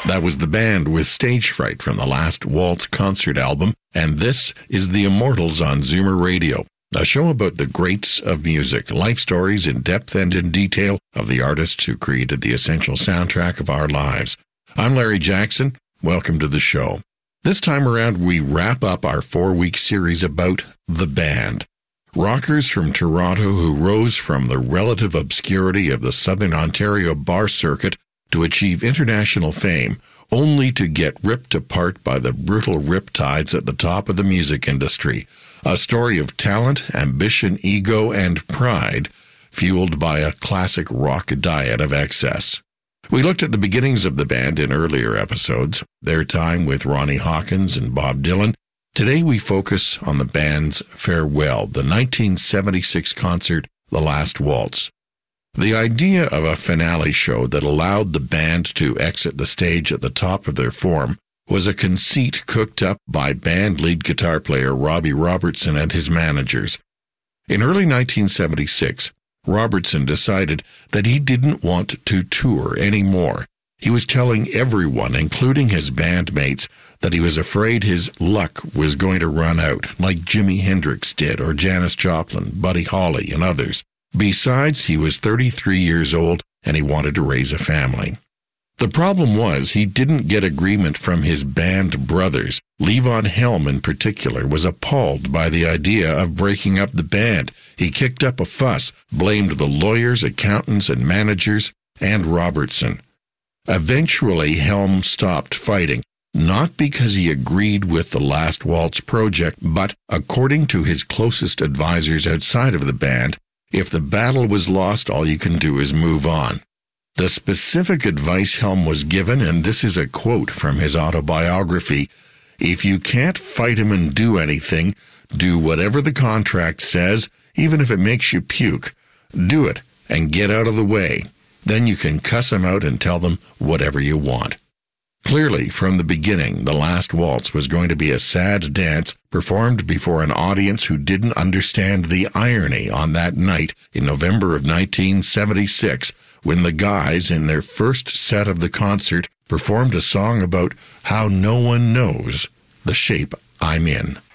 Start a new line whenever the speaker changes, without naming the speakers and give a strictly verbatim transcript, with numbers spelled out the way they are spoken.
That was the band with Stage Fright from the Last Waltz concert album, and this is The Immortals on Zoomer Radio, a show about the greats of music, life stories in depth and in detail of the artists who created the essential soundtrack of our lives. I'm Larry Jackson. Welcome to the show. This time around, we wrap up our four-week series about the band. Rockers from Toronto who rose from the relative obscurity of the Southern Ontario bar circuit to achieve international fame, only to get ripped apart by the brutal riptides at the top of the music industry. A story of talent, ambition, ego, and pride, fueled by a classic rock diet of excess. We looked at the beginnings of the band in earlier episodes, their time with Ronnie Hawkins and Bob Dylan. Today we focus on the band's farewell, the nineteen seventy-six concert, The Last Waltz. The idea of a finale show that allowed the band to exit the stage at the top of their form was a conceit cooked up by band lead guitar player Robbie Robertson and his managers. In early nineteen seventy-six, Robertson decided that he didn't want to tour anymore. He was telling everyone, including his bandmates, that he was afraid his luck was going to run out, like Jimi Hendrix did, or Janis Joplin, Buddy Holly, and others. Besides, he was thirty-three years old and he wanted to raise a family. The problem was he didn't get agreement from his band brothers. Levon Helm, in particular, was appalled by the idea of breaking up the band. He kicked up a fuss, blamed the lawyers, accountants, and managers, and Robertson. Eventually, Helm stopped fighting, not because he agreed with the Last Waltz project, but, according to his closest advisors outside of the band, if the battle was lost, all you can do is move on. The specific advice Helm was given, and this is a quote from his autobiography, "If you can't fight him and do anything, do whatever the contract says, even if it makes you puke. Do it and get out of the way. Then you can cuss him out and tell them whatever you want." Clearly, from the beginning, The Last Waltz was going to be a sad dance performed before an audience who didn't understand the irony on that night in November of nineteen seventy-six, when the guys, in their first set of the concert, performed a song about how no one knows the shape I'm in.